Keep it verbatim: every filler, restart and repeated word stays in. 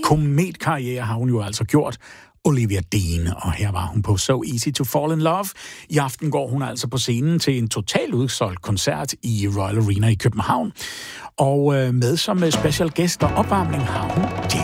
kometkarriere har hun jo altså gjort. Olivia Dean, og her var hun på So Easy to Fall in Love. I aften går hun altså på scenen til en totalt udsolgt koncert i Royal Arena i København. Og med som special gæst og opvarmning har hun